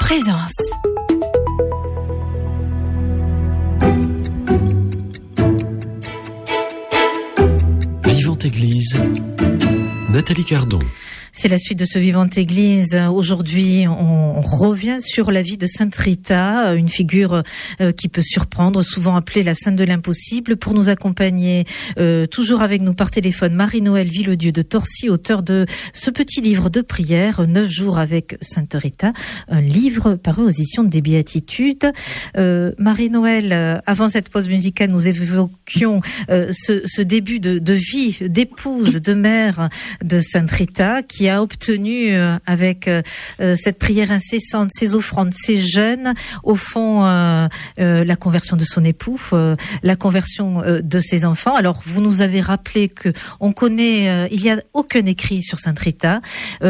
présence. Vivante Église, Nathalie Cardon. C'est la suite de ce Vivante Église. Aujourd'hui, on revient sur la vie de Sainte Rita, une figure qui peut surprendre, souvent appelée la Sainte de l'impossible. Pour nous accompagner, toujours avec nous par téléphone, Marie-Noëlle Villedieu de Torcy, auteur de ce petit livre de prière, 9 jours avec Sainte Rita, un livre paru aux éditions des Béatitudes. Marie-Noëlle, avant cette pause musicale, nous évoquions ce début de vie d'épouse, de mère de Sainte Rita, qui a obtenu avec cette prière incessante, ces offrandes, ces jeûnes, au fond la conversion de son époux, la conversion de ses enfants. Alors vous nous avez rappelé que on connaît, il y a aucun écrit sur Sainte Rita,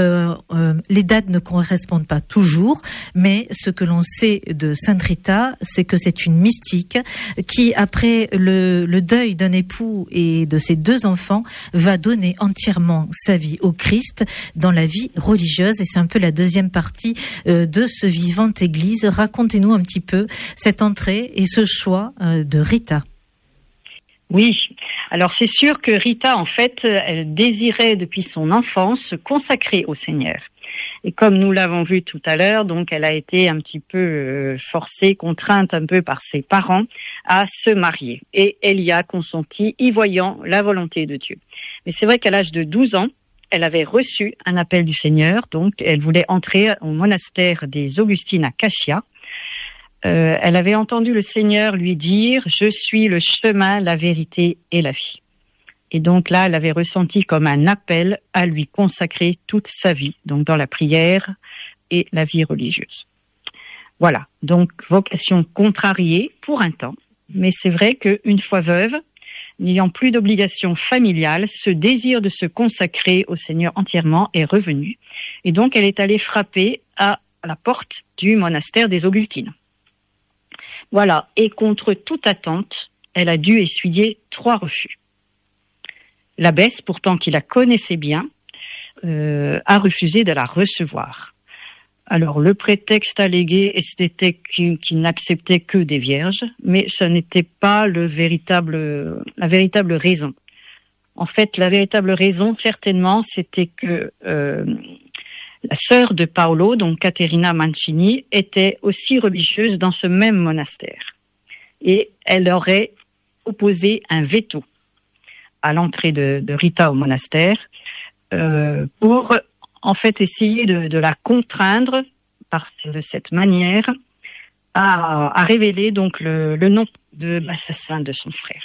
les dates ne correspondent pas toujours, mais ce que l'on sait de Sainte Rita, c'est que c'est une mystique qui, après le deuil d'un époux et de ses 2 enfants, va donner entièrement sa vie au Christ dans la vie religieuse, et c'est un peu la deuxième partie de ce Vivante Église. Racontez-nous un petit peu cette entrée et ce choix de Rita. Oui, alors c'est sûr que Rita, en fait, elle désirait depuis son enfance se consacrer au Seigneur. Et comme nous l'avons vu tout à l'heure, donc elle a été un petit peu forcée, contrainte un peu par ses parents à se marier. Et elle y a consenti, y voyant la volonté de Dieu. Mais c'est vrai qu'à l'âge de 12 ans, elle avait reçu un appel du Seigneur, donc elle voulait entrer au monastère des Augustines à Cachia. Elle avait entendu le Seigneur lui dire « Je suis le chemin, la vérité et la vie ». Et donc là, elle avait ressenti comme un appel à lui consacrer toute sa vie, donc dans la prière et la vie religieuse. Voilà, donc vocation contrariée pour un temps, mais c'est vrai qu'une fois veuve, n'ayant plus d'obligation familiale, ce désir de se consacrer au Seigneur entièrement est revenu. Et donc, elle est allée frapper à la porte du monastère des Augustines. Voilà. Et contre toute attente, elle a dû essuyer 3 refus. L'abbesse, pourtant qui la connaissait bien, a refusé de la recevoir. Alors, le prétexte allégué, c'était qu'il n'acceptait que des vierges, mais ce n'était pas la véritable raison. En fait, la véritable raison, certainement, c'était que la sœur de Paolo, donc Caterina Mancini, était aussi religieuse dans ce même monastère. Et elle aurait opposé un veto à l'entrée de Rita au monastère pour en fait essayer de la contraindre de cette manière à révéler donc le nom de l'assassin de son frère.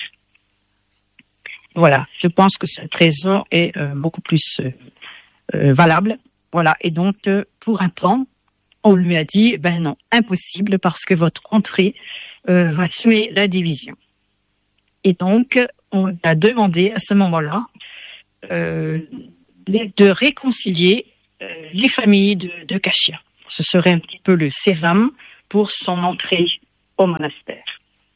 Voilà, je pense que cette raison est beaucoup plus valable. Voilà, et donc pour un temps, on lui a dit non, impossible parce que votre entrée va tuer la division. Et donc on a demandé à ce moment-là de réconcilier les familles de Cachia. Ce serait un petit peu le sésame pour son entrée au monastère.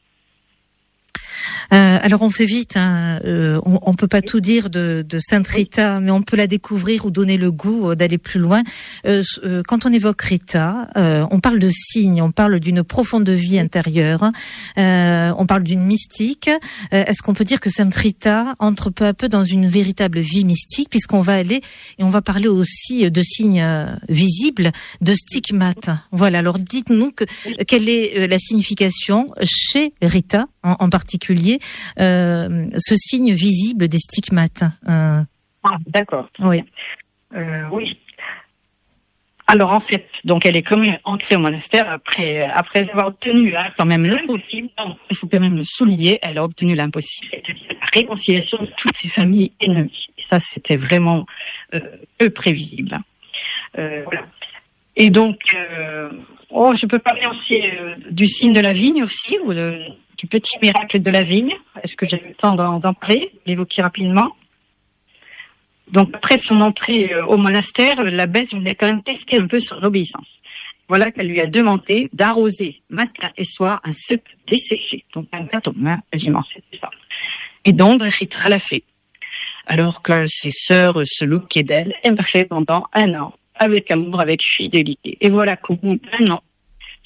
Alors on fait vite, on peut pas tout dire de Sainte Rita, mais on peut la découvrir ou donner le goût d'aller plus loin. Quand on évoque Rita, on parle de signes, on parle d'une profonde vie intérieure, on parle d'une mystique. Est-ce qu'on peut dire que Sainte Rita entre peu à peu dans une véritable vie mystique, puisqu'on va aller et on va parler aussi de signes visibles, de stigmates. Voilà. Alors dites-nous quelle est la signification chez Rita en particulier, ce signe visible des stigmates. D'accord. Oui. Oui. Alors en fait, donc elle est quand même entrée au monastère après avoir obtenu quand même l'impossible. Il faut quand même le souligner, elle a obtenu l'impossible, c'est-à-dire la réconciliation de toutes ses familles ennemies. Et ça, c'était vraiment peu prévisible. Voilà. Et donc, je peux parler aussi du signe de la vigne aussi, ou du petit miracle de la vigne. Est-ce que j'ai le temps d'en parler, l'évoquer rapidement? Donc, après son entrée au monastère, l'abbesse voulait quand même tester un peu son obéissance. Voilà qu'elle lui a demandé d'arroser matin et soir un cep desséché, donc un gâteau, c'était ça. Et donc, Rita l'a fait. Alors que ses sœurs se moquaient d'elle, elle l'a fait pendant 1 an, avec amour, avec fidélité. Et voilà qu'au bout d'1 an,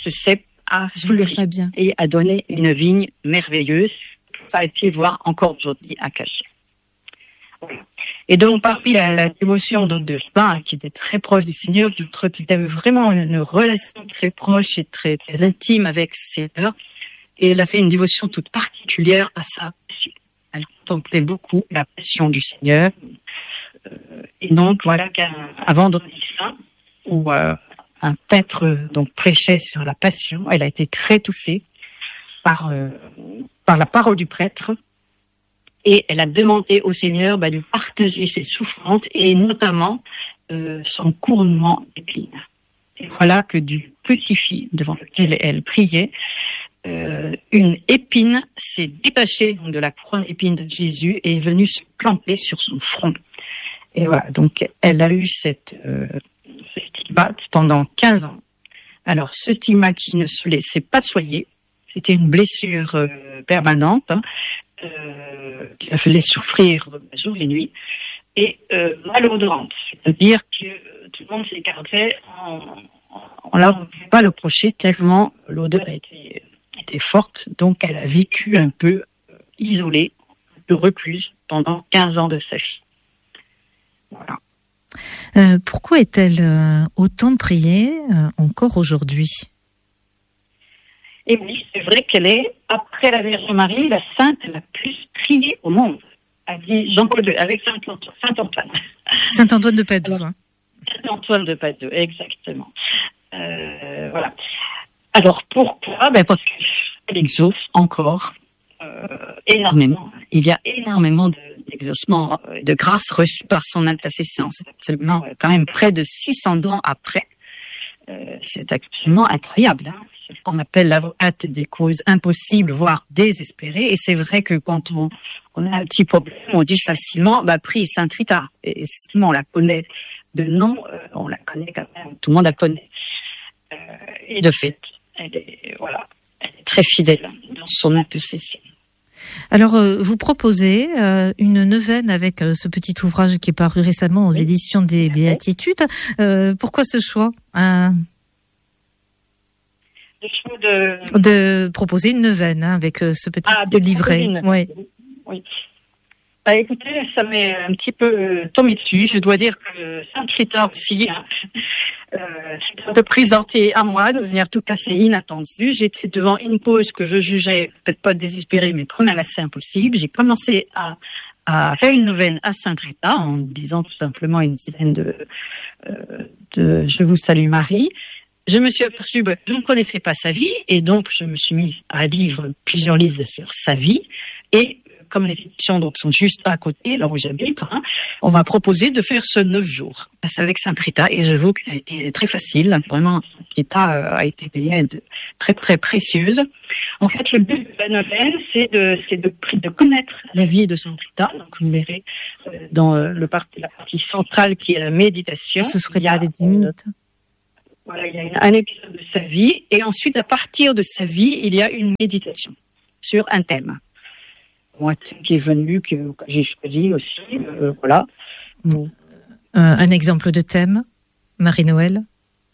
ce cep a fleuri Très bien. et a donné une vigne merveilleuse. Ça a été voir encore aujourd'hui à Cachet. Voilà. Et donc, parmi la dévotion de Pain, qui était très proche du Seigneur, d'autres qui avait vraiment une relation très proche et très, très intime avec Seigneur, et elle a fait une dévotion toute particulière à sa passion. Elle contemplait beaucoup la passion du Seigneur. Et donc, voilà qu'un vendredi saint, où un prêtre donc prêchait sur la passion, elle a été très touchée par la parole du prêtre, et elle a demandé au Seigneur de partager ses souffrances et notamment son couronnement d'épines. Et voilà que du petit fil devant lequel elle priait, une épine s'est détachée de la couronne épine de Jésus et est venue se planter sur son front. Et voilà, donc elle a eu cette stigmate pendant 15 ans. Alors, ce stigmate qui ne se laissait pas soigner, c'était une blessure permanente, qui la faisait souffrir jour et nuit, et malodorante. C'est-à-dire que tout le monde s'écartait, on ne pouvait pas le reprocher tellement l'odeur était forte, donc elle a vécu un peu isolée, un peu recluse pendant 15 ans de sa vie. Voilà. Pourquoi est-elle autant priée encore aujourd'hui ? Et oui, c'est vrai qu'elle est, après la Vierge Marie, la sainte la plus priée au monde, a dit Jean-Paul II, avec Saint-Antoine. Saint-Antoine de Padoue. Saint-Antoine de Padoue, exactement. Voilà. Alors pourquoi ? Parce qu'elle exauce encore énormément. Il y a énormément d'exaucements, de grâces reçues par son intercession. C'est absolument, quand même, près de 600 ans après. C'est absolument incroyable. C'est ce qu'on appelle l'avocate des causes impossibles, voire désespérées. Et c'est vrai que quand on a un petit problème, on dit facilement, prie Sainte Rita. Et sinon, on la connaît de nom, on la connaît quand même. Tout le monde la connaît. Et de fait, elle est très fidèle dans son intercession. Alors, vous proposez une neuvaine avec ce petit ouvrage qui est paru récemment aux éditions des Béatitudes. Pourquoi ce choix Le choix de proposer une neuvaine avec ce petit livret. Oui. Écoutez, ça m'est un petit peu tombé dessus. Je dois dire que Sainte Rita aussi, de présenter à moi, de venir tout casser inattendu. J'étais devant une pause que je jugeais peut-être pas désespérée, mais prenant assez impossible. J'ai commencé à faire une neuvaine à Sainte Rita en disant tout simplement une dizaine de Je vous salue Marie. Je me suis aperçue que je ne connaissais pas sa vie et donc je me suis mis à lire plusieurs livres sur sa vie et comme les éditions donc sont juste à côté, là où j'habite, on va proposer de faire ce 9 jours. C'est avec Sainte Rita et je vous qu'elle a été très facile. Vraiment, Sainte Rita a été une aide très très précieuse. En fait, le but de la neuvaine, c'est de connaître la vie de Sainte Rita. Donc, vous verrez dans la partie centrale qui est la méditation. Ce serait là les 10 minutes. Voilà, il y a un épisode de sa vie et ensuite, à partir de sa vie, il y a une méditation sur un thème. Moi, qui est venu, que j'ai choisi aussi, voilà. Un exemple de thème, Marie-Noël. Pardon ?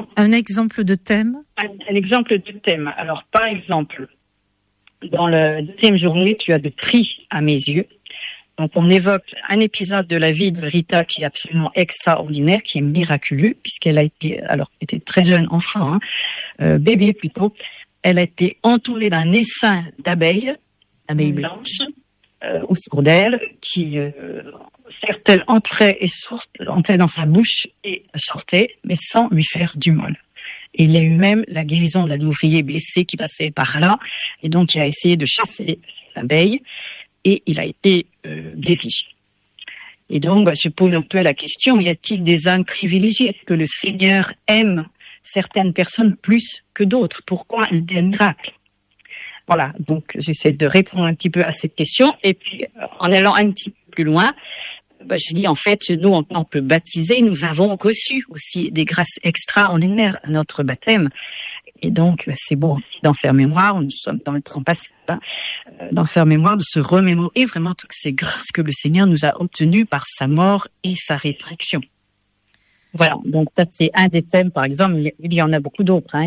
Un exemple de thème. Un exemple de thème. Alors, par exemple, dans la deuxième journée, tu as de prix à mes yeux. Donc, on évoque un épisode de la vie de Rita qui est absolument extraordinaire, qui est miraculeux, puisqu'elle a été, alors, était très jeune enfant, bébé plutôt. Elle a été entourée d'un essaim d'abeilles blanches, autour d'elle, qui, certaines entraient et entraient dans sa bouche et sortaient, mais sans lui faire du mal. Et il y a eu même la guérison d'un ouvrier blessé qui passait par là, et donc il a essayé de chasser l'abeille, et il a été guéri. Et donc, je pose un peu la question, y a-t-il des âmes privilégiées? Est-ce que le Seigneur aime certaines personnes plus que d'autres? Pourquoi des miracles? Voilà, donc j'essaie de répondre un petit peu à cette question. Et puis, en allant un petit peu plus loin, je dis en fait, nous, en tant que baptisés, nous avons reçu aussi des grâces extraordinaires à notre baptême. Et donc, c'est bon d'en faire mémoire, nous sommes dans le temps passé, d'en faire mémoire, de se remémorer vraiment toutes ces grâces que le Seigneur nous a obtenues par sa mort et sa résurrection. Voilà, donc ça c'est un des thèmes, par exemple, il y en a beaucoup d'autres,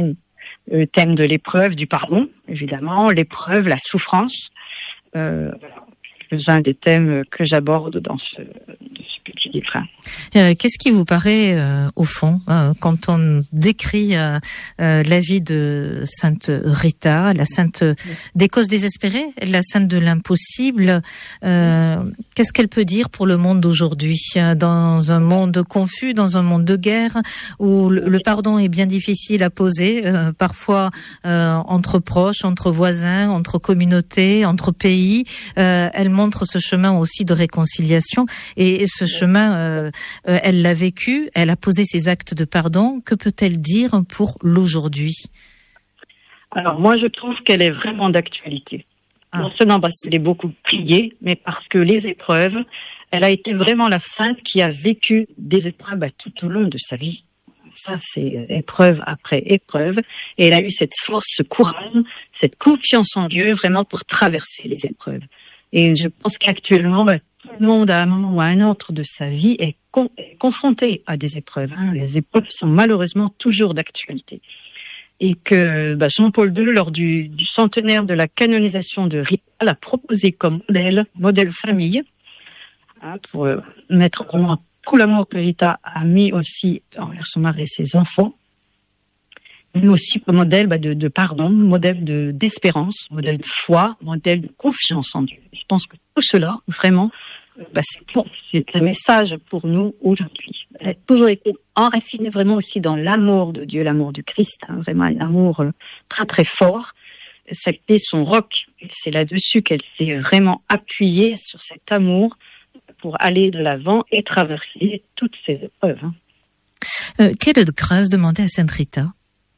Le thème de l'épreuve, du pardon, évidemment, l'épreuve, la souffrance. Quelques-uns des thèmes que j'aborde dans ce petit livre. Qu'est-ce qui vous paraît, au fond, quand on décrit la vie de Sainte Rita, la sainte des causes désespérées, la sainte de l'impossible, qu'est-ce qu'elle peut dire pour le monde d'aujourd'hui, dans un monde confus, dans un monde de guerre, où le pardon est bien difficile à poser, parfois entre proches, entre voisins, entre communautés, entre pays. Elle montre ce chemin aussi de réconciliation, et ce chemin, elle l'a vécu, elle a posé ses actes de pardon. Que peut-elle dire pour l'aujourd'hui? Alors moi, je trouve qu'elle est vraiment d'actualité. Non seulement parce qu'elle est beaucoup priée, mais parce que les épreuves, elle a été vraiment la sainte qui a vécu des épreuves tout au long de sa vie. Ça, c'est épreuve après épreuve. Et elle a eu cette force, ce courage, cette confiance en Dieu, vraiment pour traverser les épreuves. Et je pense qu'actuellement, tout le monde, à un moment ou à un autre de sa vie, est confronté à des épreuves. Les épreuves sont malheureusement toujours d'actualité. Et que Jean-Paul II, lors du centenaire de la canonisation de Rita, l'a proposé comme modèle famille, pour mettre en avant tout l'amour que Rita a mis aussi envers son mari et ses enfants, mais aussi comme modèle de pardon, modèle d'espérance, modèle de foi, modèle de confiance en Dieu. Je pense que tout cela, vraiment, c'est un message pour nous aujourd'hui. Elle a toujours été enracinée vraiment aussi dans l'amour de Dieu, l'amour du Christ, vraiment un amour très très fort. C'était son roc. C'est là-dessus qu'elle s'est vraiment appuyée sur cet amour pour aller de l'avant et traverser toutes ces épreuves. Quelle grâce demander à Sainte Rita?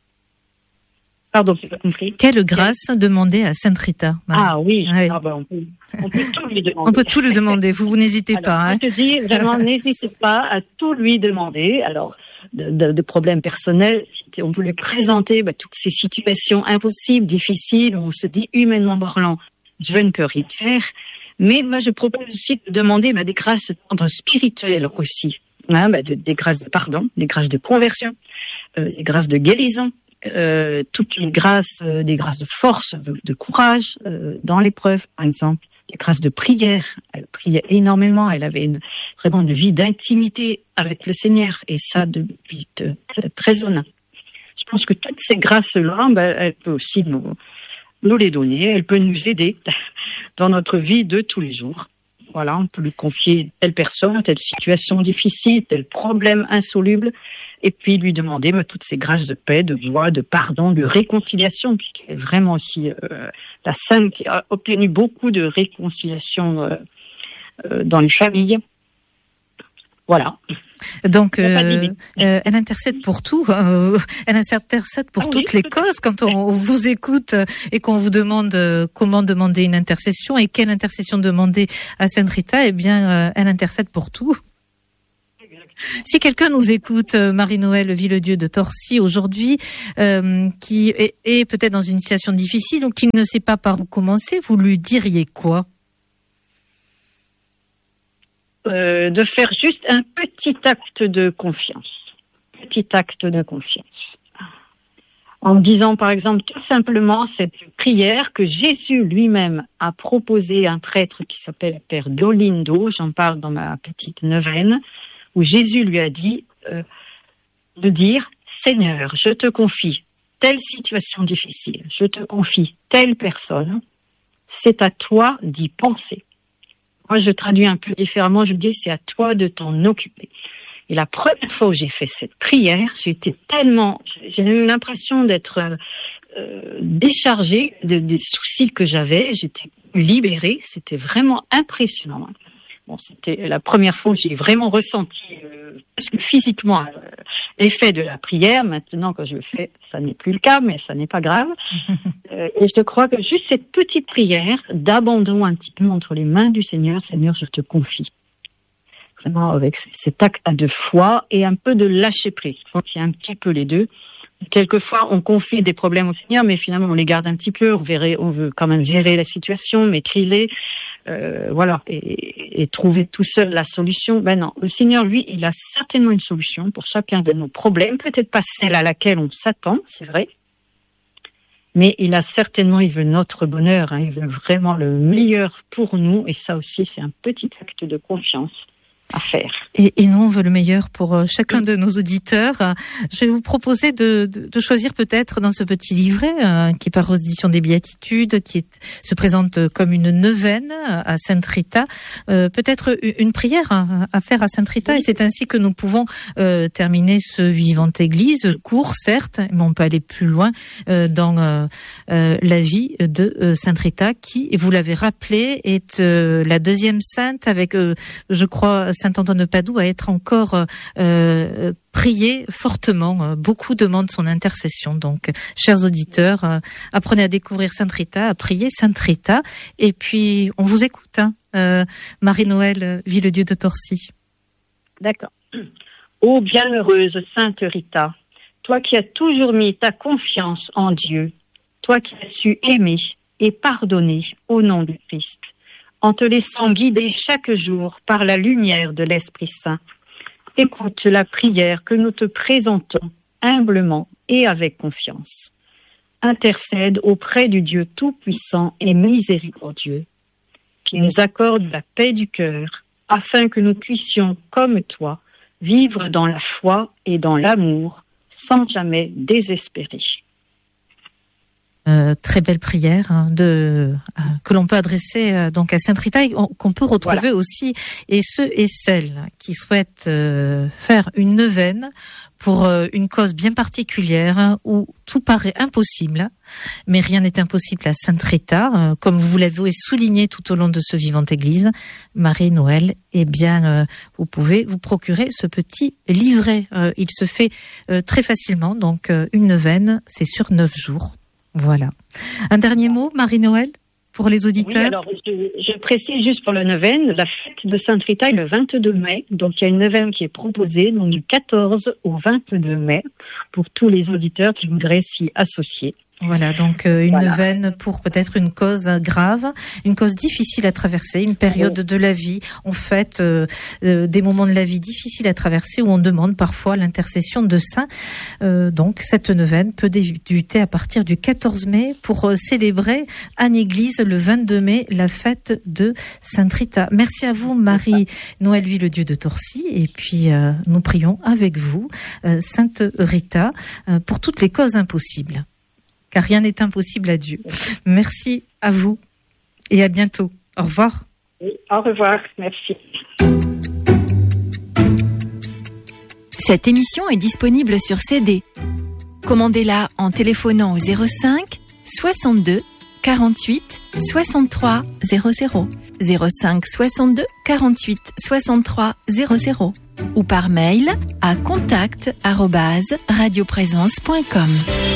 Pardon, j'ai pas compris. Quelle grâce demander à Sainte Rita? Ah oui, oui. On peut tout lui demander. On peut tout lui demander, vous n'hésitez pas. Je te dis, vraiment, n'hésitez pas à tout lui demander. Alors, de problèmes personnels, on peut lui présenter toutes ces situations impossibles, difficiles, où on se dit, humainement parlant, je ne peux rien faire. Mais moi, je propose aussi de demander des grâces d'ordre spirituel aussi. Des grâces de pardon, des grâces de conversion, des grâces de guérison. Toutes les grâces, des grâces de force, de courage dans l'épreuve, par exemple, des grâces de prière. Elle priait énormément, elle avait vraiment une vie d'intimité avec le Seigneur, et ça depuis très jeune. Je pense que toutes ces grâces-là, elle peut aussi nous les donner, elle peut nous aider dans notre vie de tous les jours. Voilà, on peut lui confier telle personne, telle situation difficile, tel problème insoluble, et puis lui demander toutes ces grâces de paix, de joie, de pardon, de réconciliation, qui est vraiment aussi la sainte qui a obtenu beaucoup de réconciliation dans les familles. Voilà. Donc, elle intercède pour tout. Elle intercède pour toutes les causes. Quand on vous écoute et qu'on vous demande comment demander une intercession et quelle intercession demander à Sainte Rita, eh bien, elle intercède pour tout. Si quelqu'un nous écoute, Marie-Noëlle Villedieu de Torcy aujourd'hui, qui est peut-être dans une situation difficile ou qui ne sait pas par où commencer, vous lui diriez quoi? De faire juste un petit acte de confiance. Petit acte de confiance. En disant, par exemple, tout simplement cette prière que Jésus lui-même a proposée à un prêtre qui s'appelle Père Dolindo, j'en parle dans ma petite neuvaine, où Jésus lui a dit de dire « Seigneur, je te confie telle situation difficile, je te confie telle personne, c'est à toi d'y penser. » Moi, je traduis un peu différemment, je dis, c'est à toi de t'en occuper. Et la première fois où j'ai fait cette prière, j'ai eu l'impression d'être déchargée des soucis que j'avais, j'étais libérée, c'était vraiment impressionnant. Bon, c'était la première fois où j'ai vraiment ressenti physiquement l'effet de la prière. Maintenant, quand je le fais, ça n'est plus le cas, mais ça n'est pas grave. Et je crois que juste cette petite prière d'abandon un petit peu entre les mains du Seigneur, Seigneur, je te confie. Vraiment avec cet acte de foi et un peu de lâcher prise. Je pense qu'il y a un petit peu les deux. Quelquefois, on confie des problèmes au Seigneur, mais finalement, on les garde un petit peu. On veut quand même gérer la situation, maîtriser, voilà, et trouver tout seul la solution. Ben non, le Seigneur, lui, il a certainement une solution pour chacun de nos problèmes. Peut-être pas celle à laquelle on s'attend, c'est vrai, Mais il veut notre bonheur, il veut vraiment le meilleur pour nous, et ça aussi, c'est un petit acte de confiance à faire. Et nous, on veut le meilleur pour chacun de nos auditeurs. Je vais vous proposer de choisir peut-être dans ce petit livret qui part aux éditions des Béatitudes, se présente comme une neuvaine à Sainte Rita, peut-être une prière à faire à Sainte Rita. Et c'est ainsi que nous pouvons terminer ce Vivante Église, court certes, mais on peut aller plus loin dans la vie de Sainte Rita, qui, vous l'avez rappelé, est la deuxième sainte avec, je crois, Saint-Antoine de Padoue, à être encore prié fortement. Beaucoup demandent son intercession. Donc, chers auditeurs, apprenez à découvrir Sainte Rita, à prier Sainte Rita. Et puis, on vous écoute, Marie-Noël Villedieu de Torcy. D'accord. Ô bienheureuse Sainte Rita, toi qui as toujours mis ta confiance en Dieu, toi qui as su aimer et pardonner au nom du Christ, en te laissant guider chaque jour par la lumière de l'Esprit Saint. Écoute la prière que nous te présentons humblement et avec confiance. Intercède auprès du Dieu Tout-Puissant et Miséricordieux, qui nous accorde la paix du cœur, afin que nous puissions, comme toi, vivre dans la foi et dans l'amour, sans jamais désespérer. Très belle prière que l'on peut adresser donc à Sainte Rita, et qu'on peut retrouver aussi, et ceux et celles qui souhaitent faire une neuvaine pour une cause bien particulière où tout paraît impossible, mais rien n'est impossible à Sainte Rita, comme vous l'avez souligné tout au long de ce Vivante Église, Marie-Noël. Eh bien, vous pouvez vous procurer ce petit livret. Il se fait très facilement, donc une neuvaine, c'est sur 9 jours. Voilà. Un dernier mot, Marie-Noël, pour les auditeurs. Oui, alors je précise juste pour la neuvaine, la fête de Sainte Rita est le 22 mai, donc il y a une neuvaine qui est proposée, donc du 14 au 22 mai, pour tous les auditeurs qui voudraient s'y associer. Voilà, donc neuvaine pour peut-être une cause grave, une cause difficile à traverser, une période de la vie. On fête des moments de la vie difficiles à traverser où on demande parfois l'intercession de saints. Donc cette neuvaine peut débuter à partir du 14 mai pour célébrer en église le 22 mai la fête de Sainte Rita. Merci à vous, Marie-Noël Villedieu de Torcy, et puis nous prions avec vous, Sainte Rita, pour toutes les causes impossibles. Car rien n'est impossible à Dieu. Merci à vous et à bientôt. Au revoir. Oui, au revoir, merci. Cette émission est disponible sur CD. Commandez-la en téléphonant au 05 62 48 63 00. 05 62 48 63 00 ou par mail à contact@radioprésence.com.